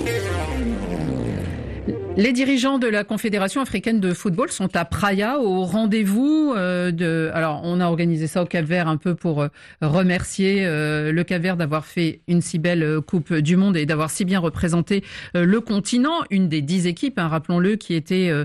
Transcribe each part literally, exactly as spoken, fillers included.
Les dirigeants de la Confédération africaine de football sont à Praia au rendez-vous euh, de... Alors, on a organisé ça au Cap-Vert un peu pour euh, remercier euh, le Cap-Vert d'avoir fait une si belle euh, Coupe du Monde et d'avoir si bien représenté euh, le continent. Une des dix équipes, hein, rappelons-le, qui était euh,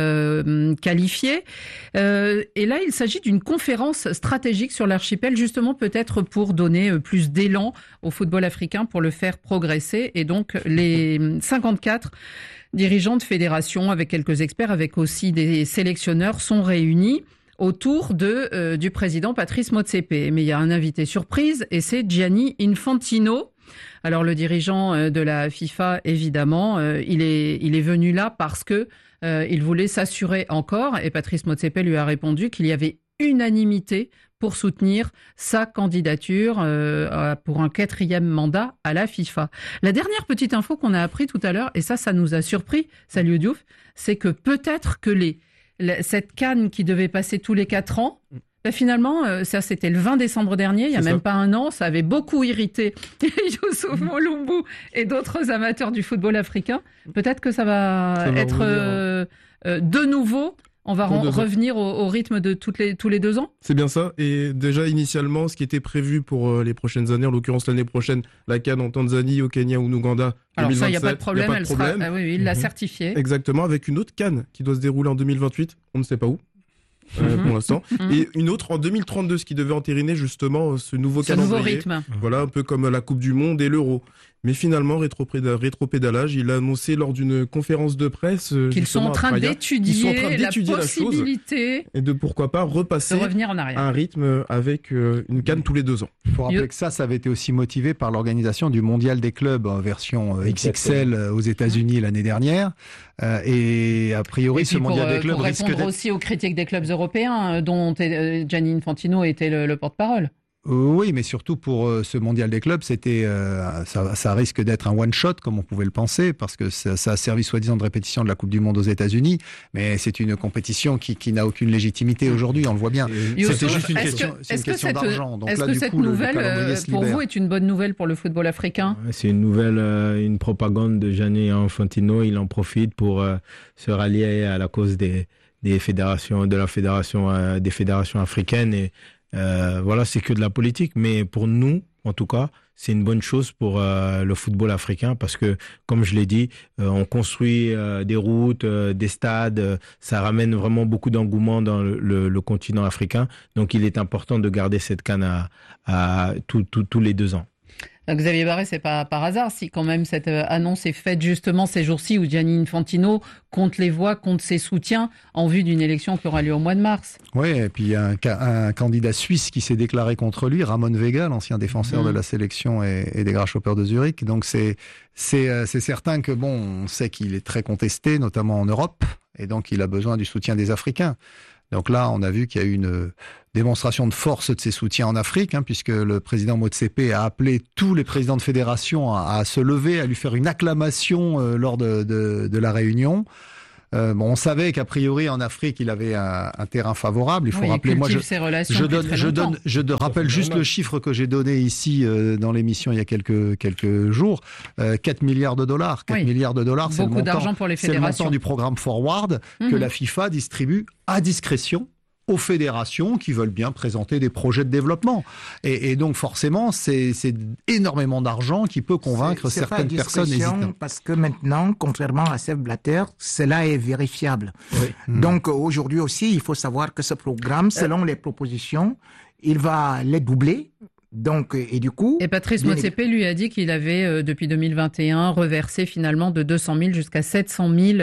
euh, qualifiée. Euh, et là, il s'agit d'une conférence stratégique sur l'archipel, justement peut-être pour donner euh, plus d'élan au football africain, pour le faire progresser. Et donc, les cinquante-quatre dirigeants de fédération, avec quelques experts, avec aussi des sélectionneurs, sont réunis autour de euh, du président Patrice Motsepe. Mais il y a un invité surprise et c'est Gianni Infantino. Alors le dirigeant euh, de la FIFA, évidemment, euh, il est il est venu là parce que euh, il voulait s'assurer encore, et Patrice Motsepe lui a répondu qu'il y avait unanimité pour soutenir sa candidature euh, pour un quatrième mandat à la FIFA. La dernière petite info qu'on a appris tout à l'heure, et ça, ça nous a surpris, Saliou Diouf, c'est que peut-être que les, la, cette CAN qui devait passer tous les quatre ans, ben finalement, euh, ça c'était le vingt décembre dernier, il y a c'est même ça. Pas un an, ça avait beaucoup irrité Youssouf Moloumbu et d'autres amateurs du football africain. Peut-être que ça va, ça va être euh, euh, de nouveau... On va re- revenir au, au rythme de toutes les, tous les deux ans ? C'est bien ça. Et déjà, initialement, ce qui était prévu pour euh, les prochaines années, en l'occurrence l'année prochaine, la CAN en Tanzanie, au Kenya ou en Ouganda, alors deux mille vingt-sept, ça, il n'y a pas de problème. Y a pas de elle problème. Sera... Ah oui, oui, il l'a mmh. certifié. Exactement, avec une autre CAN qui doit se dérouler en deux mille vingt-huit. On ne sait pas où. Euh, mmh. pour l'instant, mmh. et une autre en deux mille trente-deux, ce qui devait entériner justement ce nouveau ce calendrier. Nouveau rythme. Voilà, un peu comme la Coupe du Monde et l'Euro. Mais finalement, rétropédalage, il a annoncé lors d'une conférence de presse qu'ils sont en train Praia, d'étudier, sont en train d'étudier la possibilité la chose, et de pourquoi pas repasser de revenir en arrière. à un rythme avec une CAN tous les deux ans. Il faut rappeler que ça, ça avait été aussi motivé par l'organisation du Mondial des clubs en version X X L aux États-Unis l'année dernière. Euh, et a priori, et ce Mondial pour, des clubs pour risque répondre d'être... aussi aux critiques des clubs européens, dont euh, Gianni Infantino était le, le porte-parole. Oui, mais surtout pour euh, ce mondial des clubs, c'était, euh, ça, ça risque d'être un one-shot, comme on pouvait le penser, parce que ça, ça a servi soi-disant de répétition de la Coupe du Monde aux États-Unis, mais c'est une compétition qui, qui n'a aucune légitimité aujourd'hui, on le voit bien. Et C'était aussi, juste une est-ce question, que, c'est une est-ce question que cette, d'argent. Donc est-ce là, que du cette coup, nouvelle, le pour vous, est une bonne nouvelle pour le football africain ? C'est une nouvelle, euh, une propagande de Gianni Infantino. Il en profite pour euh, se rallier à la cause des, des fédérations, de la fédération, euh, des fédérations africaines et Euh, voilà, c'est que de la politique, mais pour nous, en tout cas, c'est une bonne chose pour euh, le football africain parce que, comme je l'ai dit, euh, on construit euh, des routes, euh, des stades, euh, ça ramène vraiment beaucoup d'engouement dans le, le, le continent africain. Donc, il est important de garder cette CAN à, à tout, tout, tous les deux ans. Xavier Barré, c'est pas par hasard si quand même cette annonce est faite justement ces jours-ci où Gianni Infantino compte les voix, compte ses soutiens en vue d'une élection qui aura lieu au mois de mars. Oui, et puis il y a un, un candidat suisse qui s'est déclaré contre lui, Ramon Vega, l'ancien défenseur mmh. de la sélection et, et des Grasshoppers de Zurich. Donc c'est, c'est, c'est certain que bon, on sait qu'il est très contesté, notamment en Europe, et donc il a besoin du soutien des Africains. Donc là, on a vu qu'il y a eu une démonstration de force de ses soutiens en Afrique, hein, puisque le président Motsepe a appelé tous les présidents de fédération à, à se lever, à lui faire une acclamation euh, lors de, de, de la réunion. Euh, bon, on savait qu'a priori en Afrique il avait un, un terrain favorable. Il faut oui, rappeler, moi, je, je donne, je donne, je de, rappelle juste le chiffre que j'ai donné ici euh, dans l'émission il y a quelques quelques jours, euh, quatre milliards de dollars. quatre oui. milliards de dollars, c'est le montant, pour les c'est le montant du programme Forward mm-hmm. que la FIFA distribue à discrétion aux fédérations qui veulent bien présenter des projets de développement. Et, et donc forcément, c'est, c'est énormément d'argent qui peut convaincre c'est, c'est certaines personnes hésitantes. Parce que maintenant, contrairement à Sepp Blatter, cela est vérifiable. Oui. Donc mmh. aujourd'hui aussi, il faut savoir que ce programme, selon euh... les propositions, il va les doubler. Donc, et du coup... Et Patrice Motsepe lui a dit qu'il avait, euh, depuis deux mille vingt et un, reversé finalement de deux cent mille jusqu'à sept cent mille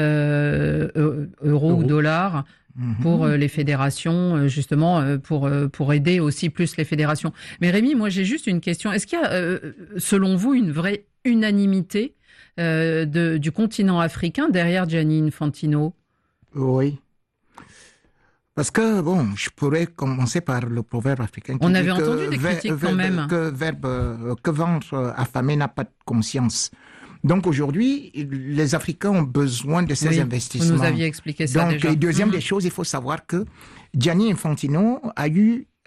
euh, euros Euro. ou dollars pour euh, les fédérations, euh, justement, euh, pour, euh, pour aider aussi plus les fédérations. Mais Rémi, moi j'ai juste une question. Est-ce qu'il y a, euh, selon vous, une vraie unanimité euh, de, du continent africain derrière Gianni Infantino ? Oui. Parce que, bon, je pourrais commencer par le proverbe africain qui On dit avait que entendu des critiques ver, quand même. Que, verbe, que ventre affamé n'a pas de conscience. Donc aujourd'hui, les Africains ont besoin de ces oui, investissements. Vous nous aviez expliqué ça Donc, déjà. Et deuxième mmh. des choses, il faut savoir que Gianni Infantino a eu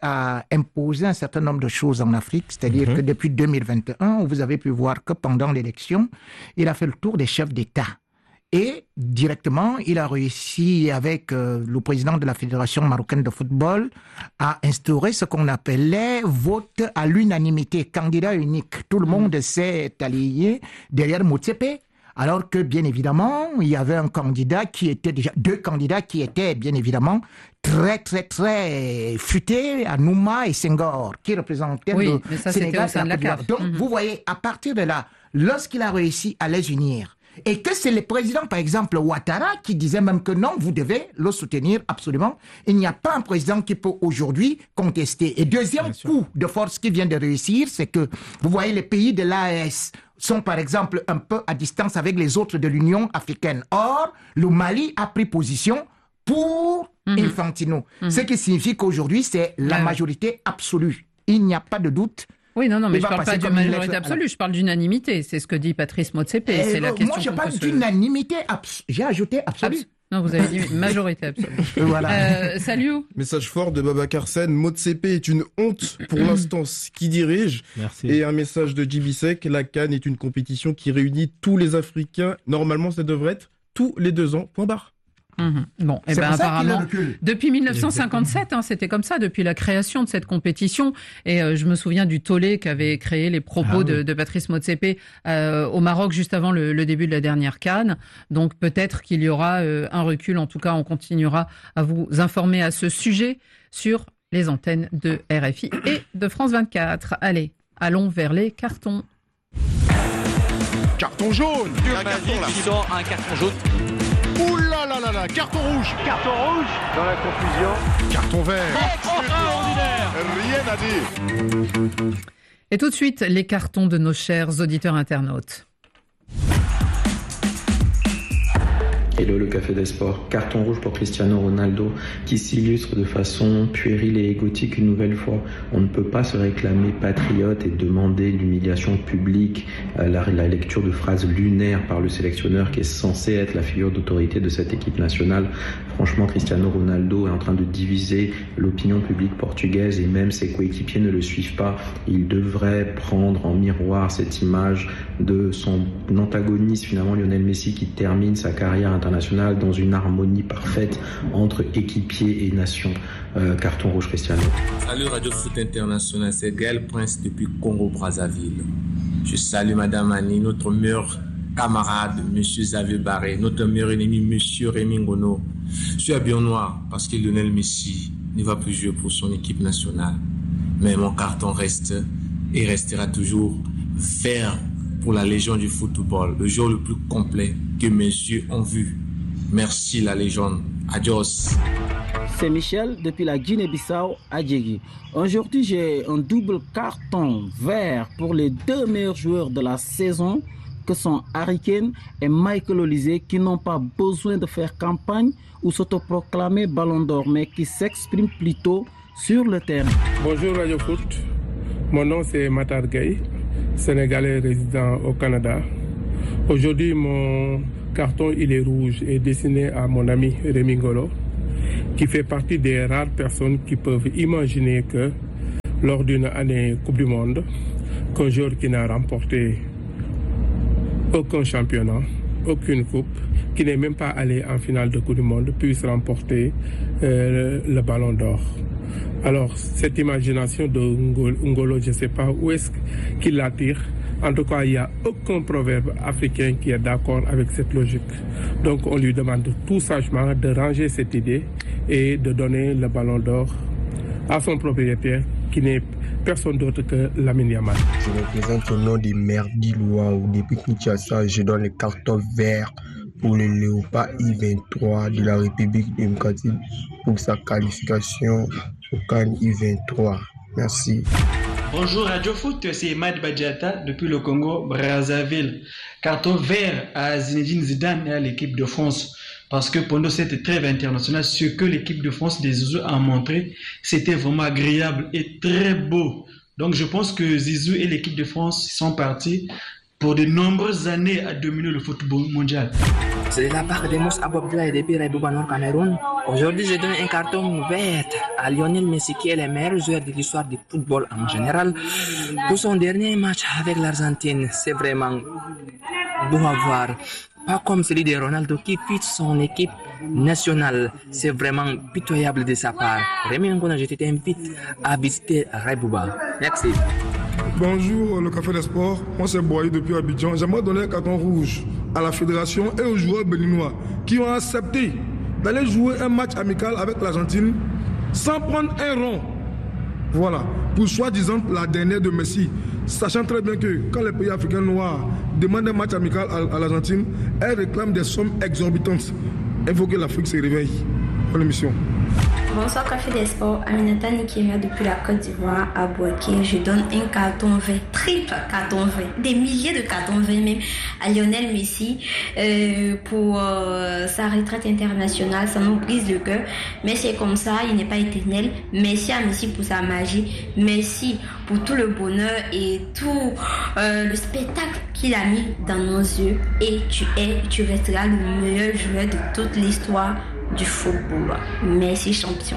a imposé un certain nombre de choses en Afrique, c'est-à-dire mmh. que depuis deux mille vingt et un, vous avez pu voir que pendant l'élection, il a fait le tour des chefs d'État. Et directement, il a réussi avec euh, le président de la Fédération marocaine de football à instaurer ce qu'on appelait vote à l'unanimité, candidat unique. Tout le monde s'est allié derrière Motsepe. Alors que, bien évidemment, il y avait un candidat qui était déjà, deux candidats qui étaient, bien évidemment, très, très, très futés, Anouma et Senghor, qui représentaient oui, le mais ça, Sénégal. C'était au sein de la C A F. Donc, mm-hmm. vous voyez, à partir de là, lorsqu'il a réussi à les unir, et que c'est le président, par exemple, Ouattara, qui disait même que non, vous devez le soutenir absolument. Il n'y a pas un président qui peut aujourd'hui contester. Et deuxième coup de force qui vient de réussir, c'est que, vous voyez, les pays de l'A E S sont, par exemple, un peu à distance avec les autres de l'Union africaine. Or, le Mali a pris position pour mm-hmm. Infantino. Mm-hmm. Ce qui signifie qu'aujourd'hui, c'est la ouais. majorité absolue. Il n'y a pas de doute. Oui, non, non, mais je ne parle pas d'une majorité absolue, je parle d'unanimité. C'est ce que dit Patrice Motsepe. Eh, c'est la moi, je parle d'unanimité. Abs- J'ai ajouté absolue. Abs- non, vous avez dit majorité absolue. Voilà. Euh, salut. Message fort de Babacar Sen. Motsepe est une honte pour l'instance qui dirige. Merci. Et un message de Djibisek. La CAN est une compétition qui réunit tous les Africains. Normalement, ça devrait être tous les deux ans. Point barre. Mmh. Bon, et eh ben apparemment, depuis dix-neuf cent cinquante-sept, hein, c'était comme ça, depuis la création de cette compétition. Et euh, je me souviens du tollé qu'avait créé les propos ah, de, oui. de Patrice Motsepe euh, au Maroc juste avant le, le début de la dernière CAN. Donc peut-être qu'il y aura euh, un recul. En tout cas, on continuera à vous informer à ce sujet sur les antennes de R F I et de France vingt-quatre. Allez, allons vers les cartons. Carton jaune. Un carton qui sort un carton jaune. Ouh là là là là, carton rouge. Carton rouge. Dans la confusion. Carton vert. Extraordinaire. Rien à dire. Et tout de suite, les cartons de nos chers auditeurs internautes. Hello le Café des Sports, carton rouge pour Cristiano Ronaldo qui s'illustre de façon puérile et égotique une nouvelle fois. On ne peut pas se réclamer patriote et demander l'humiliation publique, la, la lecture de phrases lunaires par le sélectionneur qui est censé être la figure d'autorité de cette équipe nationale. Franchement, Cristiano Ronaldo est en train de diviser l'opinion publique portugaise et même ses coéquipiers ne le suivent pas. Il devrait prendre en miroir cette image de son antagoniste finalement Lionel Messi qui termine sa carrière internationale dans une harmonie parfaite entre équipiers et nation. Euh, carton rouge Cristiano. Salut Radio Foot International, c'est Gaël Prince depuis Congo-Brazzaville. Je salue Madame Annie, notre meilleur camarade, Monsieur Xavier Barré, notre meilleur ennemi, Monsieur Rémi Ngono. Je suis habillé en noir parce que Lionel Messi ne va plus jouer pour son équipe nationale. Mais mon carton reste et restera toujours vert pour la Légion du football, le joueur le plus complet que mes yeux ont vu. Merci la légende. Adios. C'est Michel depuis la Guinée-Bissau à Djegui. Aujourd'hui, j'ai un double carton vert pour les deux meilleurs joueurs de la saison que sont Harry Kane et Michael Olise qui n'ont pas besoin de faire campagne ou s'autoproclamer Ballon d'Or mais qui s'expriment plutôt sur le terrain. Bonjour Radio Foot. Mon nom c'est Matar Gueye, Sénégalais résident au Canada. Aujourd'hui, mon carton il est rouge et destiné à mon ami Rémi Ngolo, qui fait partie des rares personnes qui peuvent imaginer que lors d'une année Coupe du Monde, qu'un joueur qui n'a remporté aucun championnat, aucune coupe, qui n'est même pas allé en finale de Coupe du Monde, puisse remporter euh, le Ballon d'Or. Alors, cette imagination de Ngolo, je ne sais pas où est-ce qu'il l'attire. En tout cas, il n'y a aucun proverbe africain qui est d'accord avec cette logique. Donc, on lui demande tout sagement de ranger cette idée et de donner le Ballon d'Or à son propriétaire, qui n'est personne d'autre que Lamine Yamal. Je représente au nom des maires d'Iloa ou depuis Kinshasa. Je donne le carton vert pour le Léopard I vingt-trois de la République démocratique pour sa qualification au CAN I vingt-trois. Merci. Bonjour Radio Foot, c'est Mad Badjata depuis le Congo, Brazzaville. Carton vert à Zinedine Zidane et à l'équipe de France. Parce que pendant cette trêve internationale, ce que l'équipe de France des Zizou a montré, c'était vraiment agréable et très beau. Donc je pense que Zizou et l'équipe de France sont partis pour de nombreuses années à dominer le football mondial. C'est de la part de Moussa Abouabdoulaye depuis Raibouba Nord Cameroun. Aujourd'hui, je donne un carton vert à Lionel Messi, qui est le meilleur joueur de l'histoire du football en général. Pour son dernier match avec l'Argentine, c'est vraiment beau à voir. Pas comme celui de Ronaldo qui quitte son équipe nationale. C'est vraiment pitoyable de sa part. Rémi Ngona, je t'invite à visiter Raibouba. Merci. Bonjour, le Café des Sports. Moi, c'est Boyer depuis Abidjan. J'aimerais donner un carton rouge à la fédération et aux joueurs béninois qui ont accepté d'aller jouer un match amical avec l'Argentine sans prendre un rond. Voilà, pour soi-disant la dernière de Messi, sachant très bien que quand les pays africains noirs demandent un match amical à, à l'Argentine, elles réclament des sommes exorbitantes. Il faut que l'Afrique se réveille. Bonne émission. Bonsoir Café des Sports, Aminata Nikema depuis la Côte d'Ivoire à Boaké. Je donne un carton vert, triple carton vert, des milliers de cartons verts même à Lionel Messi euh, pour euh, sa retraite internationale. Ça nous brise le cœur, mais c'est comme ça, il n'est pas éternel. Merci à Messi pour sa magie, merci pour tout le bonheur et tout euh, le spectacle qu'il a mis dans nos yeux. Et tu es, tu resteras le meilleur joueur de toute l'histoire du football. Merci champion.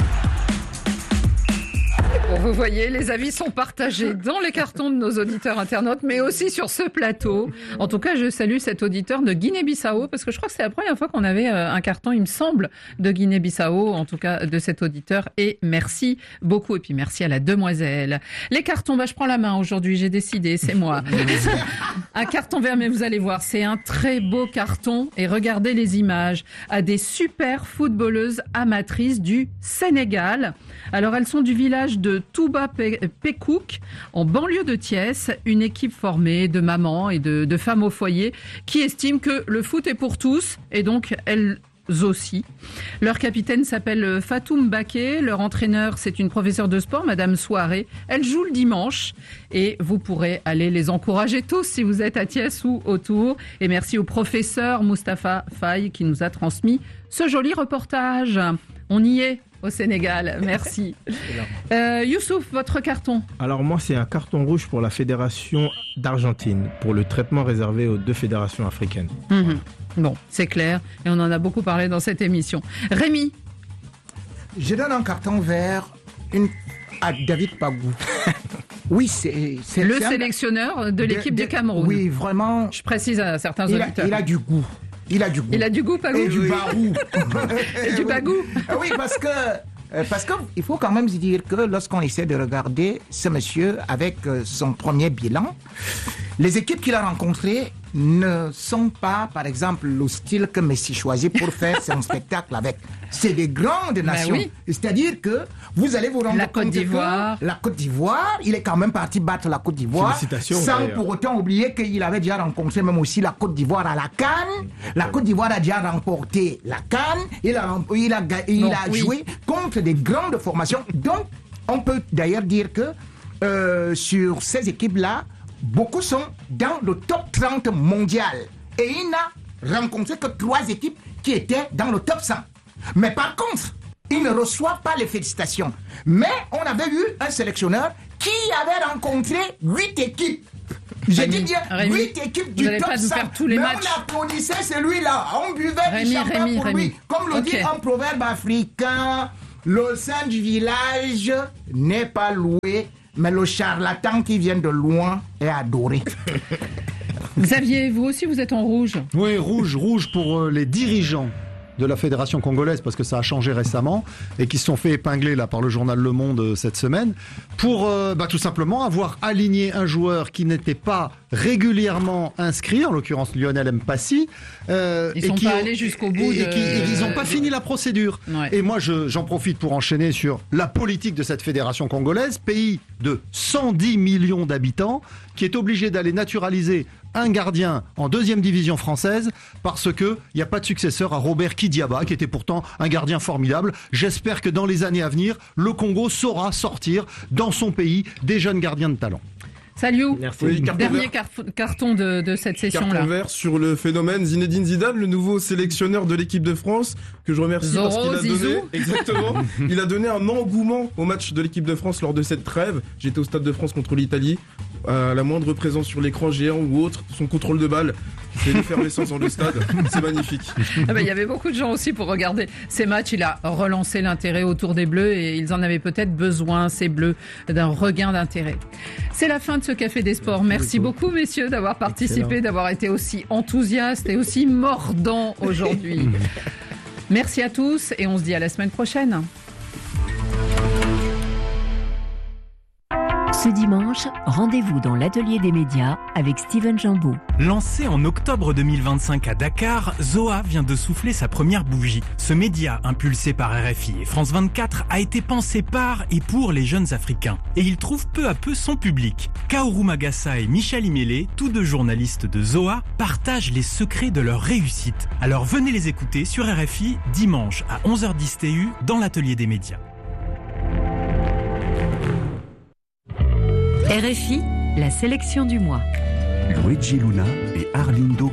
Vous voyez, les avis sont partagés dans les cartons de nos auditeurs internautes, mais aussi sur ce plateau. En tout cas, je salue cet auditeur de Guinée-Bissau, parce que je crois que c'est la première fois qu'on avait un carton, il me semble, de Guinée-Bissau, en tout cas de cet auditeur. Et merci beaucoup. Et puis merci à la demoiselle. Les cartons, bah, je prends la main aujourd'hui, j'ai décidé, c'est moi. Un carton vert, mais vous allez voir, c'est un très beau carton. Et regardez les images à des super footballeuses amatrices du Sénégal. Alors, elles sont du village de Touba Pekouk, en banlieue de Thiès, une équipe formée de mamans et de, de femmes au foyer qui estiment que le foot est pour tous, et donc elles aussi. Leur capitaine s'appelle Fatoum Baké, leur entraîneur c'est une professeure de sport, Madame Souaré. Elle joue le dimanche et vous pourrez aller les encourager tous si vous êtes à Thiès ou autour. Et merci au professeur Mustapha Faye qui nous a transmis ce joli reportage. On y est au Sénégal, merci. Euh, Youssouf, votre carton? Alors moi, c'est un carton rouge pour la Fédération d'Argentine, pour le traitement réservé aux deux fédérations africaines. Mmh. Bon, c'est clair, et on en a beaucoup parlé dans cette émission. Rémi? Je donne un carton vert une... à David Pagou. Oui, c'est... c'est le c'est sélectionneur un... de l'équipe de, de... du Cameroun. Oui, vraiment. Je précise à certains il auditeurs. A, il a du goût. Il a du goût. Il a du goût, Pagou. Et du barou. Et du bagou. Oui, parce que parce qu'il faut quand même se dire que lorsqu'on essaie de regarder ce monsieur avec son premier bilan, les équipes qu'il a rencontrées ne sont pas, par exemple, le style que Messi choisit pour faire son spectacle avec. C'est des grandes nations. Ben oui. C'est-à-dire que vous allez vous rendre la compte Côte d'Ivoire. que la Côte d'Ivoire, il est quand même parti battre la Côte d'Ivoire sans pour autant oublier qu'il avait déjà rencontré même aussi la Côte d'Ivoire à la CAN. La Côte d'Ivoire a déjà remporté la CAN. Il a, il a, il bon, a oui. joué contre des grandes formations. Donc, on peut d'ailleurs dire que euh, sur ces équipes-là, beaucoup sont dans le top trente mondial. Et il n'a rencontré que trois équipes qui étaient dans le top cent. Mais par contre, il ne reçoit pas les félicitations. Mais on avait eu un sélectionneur qui avait rencontré huit équipes. J'ai dit bien huit équipes du top cent. Tous les mais matchs. On applaudissait celui-là. On buvait Rémi, du champagne Rémi, pour Rémi. lui. Comme le okay. dit un proverbe africain, le sein du village n'est pas loué, mais le charlatan qui vient de loin est adoré. Xavier, vous aussi vous êtes en rouge. Oui, rouge, rouge pour euh, les dirigeants de la Fédération congolaise, parce que ça a changé récemment, et qui se sont fait épingler là par le journal Le Monde euh, cette semaine, pour euh, bah, tout simplement avoir aligné un joueur qui n'était pas régulièrement inscrit, en l'occurrence Lionel Mpassi. Euh, ils ne sont qui, pas allés jusqu'au bout. Et, de... et, qui, et ils n'ont pas fini la procédure. Ouais. Et moi, je, j'en profite pour enchaîner sur la politique de cette Fédération congolaise, pays de cent dix millions d'habitants, qui est obligé d'aller naturaliser un gardien en deuxième division française parce que il n'y a pas de successeur à Robert Kidiaba, qui était pourtant un gardien formidable. J'espère que dans les années à venir, le Congo saura sortir dans son pays des jeunes gardiens de talent. Salut. Oui, dernier car- carton de, de cette session-là. Carton vert sur le phénomène Zinedine Zidane, le nouveau sélectionneur de l'équipe de France, que je remercie Zoro, parce qu'il a Zizou. donné, exactement, il a donné un engouement au match de l'équipe de France lors de cette trêve. J'étais au Stade de France contre l'Italie. à la moindre présence sur l'écran géant ou autre, son contrôle de balle, c'est l'effervescence dans le stade, c'est magnifique. Ah ben, il y avait beaucoup de gens aussi pour regarder ces matchs. Il a relancé l'intérêt autour des Bleus et ils en avaient peut-être besoin, ces Bleus, d'un regain d'intérêt. C'est la fin de ce Café des Sports. Merci beaucoup, messieurs, d'avoir participé, Excellent. d'avoir été aussi enthousiastes et aussi mordants aujourd'hui. Merci à tous et on se dit à la semaine prochaine. Ce dimanche, rendez-vous dans l'atelier des médias avec Steven Jambeau. Lancé en octobre deux mille vingt-cinq à Dakar, Zoa vient de souffler sa première bougie. Ce média, impulsé par R F I et France vingt-quatre, a été pensé par et pour les jeunes Africains. Et il trouve peu à peu son public. Kaoru Magassa et Michel Imele, tous deux journalistes de Zoa, partagent les secrets de leur réussite. Alors venez les écouter sur R F I, dimanche à onze heures dix T U, dans l'atelier des médias. R F I, la sélection du mois. Luigi Luna et Arlindo